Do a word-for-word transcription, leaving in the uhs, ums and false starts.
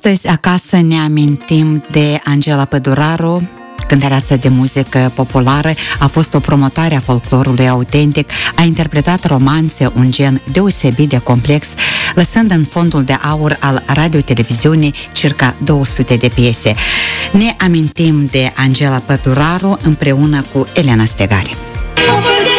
Astăzi acasă ne amintim de Angela Păduraru. Cântăreață de muzică populară, a fost o promotare a folclorului autentic, a interpretat romanțe, un gen deosebit de complex, lăsând în fondul de aur al radio-televiziunii circa două sute de piese. Ne amintim de Angela Păduraru împreună cu Elena Stegari.